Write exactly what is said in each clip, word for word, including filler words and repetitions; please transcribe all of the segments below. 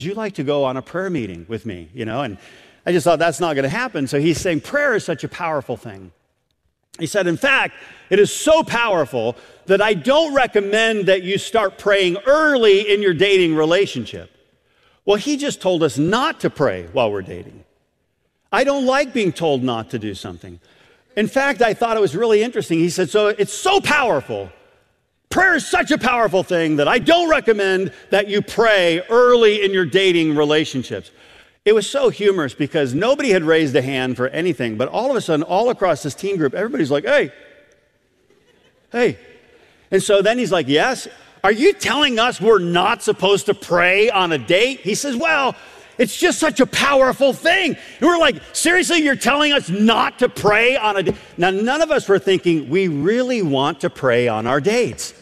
would you like to go on a prayer meeting with me? You know, and I just thought that's not going to happen. So he's saying prayer is such a powerful thing. He said, in fact, it is so powerful that I don't recommend that you start praying early in your dating relationship. Well, he just told us not to pray while we're dating. I don't like being told not to do something. In fact, I thought it was really interesting. He said, so it's so powerful. Prayer is such a powerful thing that I don't recommend that you pray early in your dating relationships. It was so humorous because nobody had raised a hand for anything, but all of a sudden, all across this teen group, everybody's like, hey, hey. And so then he's like, yes, are you telling us we're not supposed to pray on a date? He says, well, it's just such a powerful thing. And we're like, seriously, you're telling us not to pray on a date? Now, none of us were thinking we really want to pray on our dates.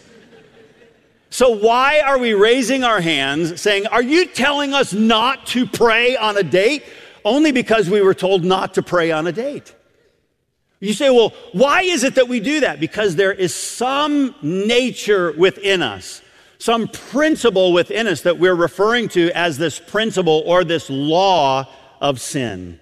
So why are we raising our hands saying, are you telling us not to pray on a date? Only because we were told not to pray on a date. You say, well, why is it that we do that? Because there is some nature within us, some principle within us that we're referring to as this principle or this law of sin.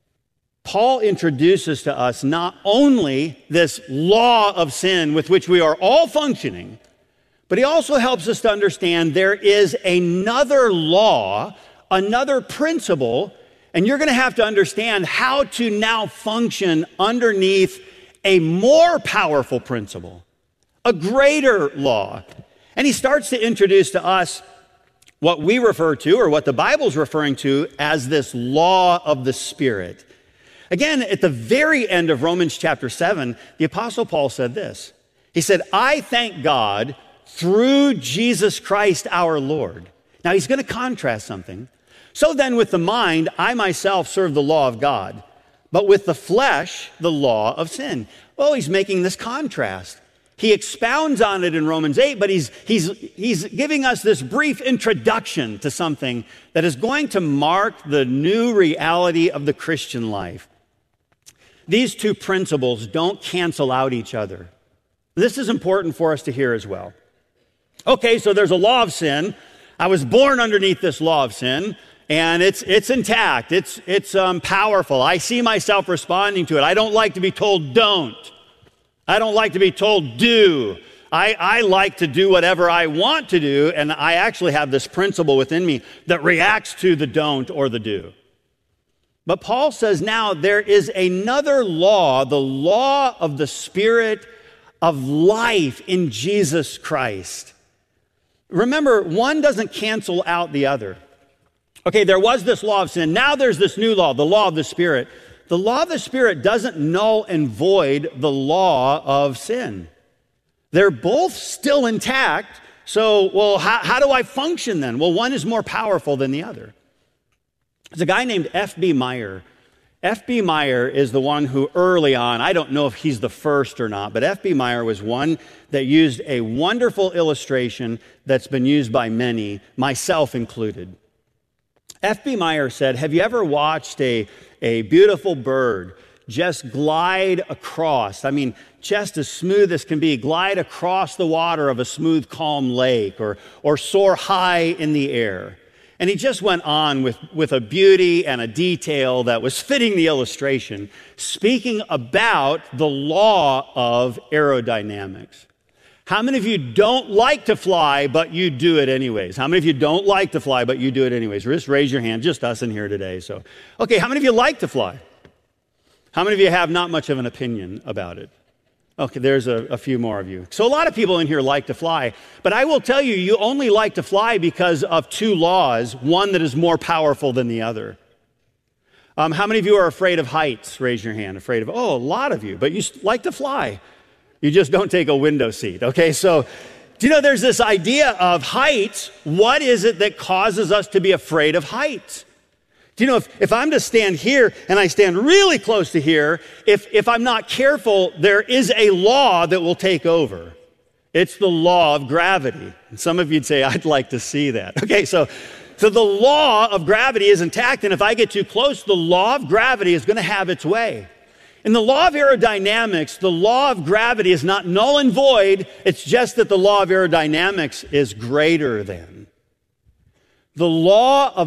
Paul introduces to us not only this law of sin with which we are all functioning, but he also helps us to understand there is another law, another principle, and you're going to have to understand how to now function underneath a more powerful principle, a greater law. And he starts to introduce to us what we refer to, or what the Bible's referring to, as this law of the Spirit. Again, at the very end of Romans chapter seven, the Apostle Paul said this. He said, I thank God through Jesus Christ our Lord. Now he's going to contrast something. So then with the mind, I myself serve the law of God, but with the flesh, the law of sin. Well, he's making this contrast. He expounds on it in Romans eight, but he's, he's, he's giving us this brief introduction to something that is going to mark the new reality of the Christian life. These two principles don't cancel out each other. This is important for us to hear as well. Okay, so there's a law of sin. I was born underneath this law of sin, and it's it's intact. It's it's um, powerful. I see myself responding to it. I don't like to be told don't. I don't like to be told do. I, I like to do whatever I want to do, and I actually have this principle within me that reacts to the don't or the do. But Paul says now there is another law, the law of the Spirit of life in Jesus Christ. Remember, one doesn't cancel out the other. Okay, there was this law of sin. Now there's this new law, the law of the Spirit. The law of the Spirit doesn't null and void the law of sin. They're both still intact. So, well, how, how do I function then? Well, one is more powerful than the other. There's a guy named F B Meyer. F B Meyer is the one who early on, I don't know if he's the first or not, but F B Meyer was one that used a wonderful illustration that's been used by many, myself included. F B Meyer said, have you ever watched a, a beautiful bird just glide across, I mean, just as smooth as can be, glide across the water of a smooth, calm lake or, or soar high in the air? And he just went on with, with a beauty and a detail that was fitting the illustration, speaking about the law of aerodynamics. How many of you don't like to fly, but you do it anyways? How many of you don't like to fly, but you do it anyways? Just raise your hand, just us in here today. So, okay, how many of you like to fly? How many of you have not much of an opinion about it? Okay, there's a, a few more of you. So a lot of people in here like to fly, but I will tell you, you only like to fly because of two laws, one that is more powerful than the other. Um, how many of you are afraid of heights? Raise your hand. Afraid of, oh, a lot of you, but you like to fly. You just don't take a window seat, okay? So, do you know there's this idea of heights? What is it that causes us to be afraid of heights? Do you know, if, if I'm to stand here and I stand really close to here, if, if I'm not careful, there is a law that will take over. It's the law of gravity. And some of you'd say, I'd like to see that. Okay, so, so the law of gravity is intact, and if I get too close, the law of gravity is going to have its way. In the law of aerodynamics, the law of gravity is not null and void. It's just that the law of aerodynamics is greater than. the law of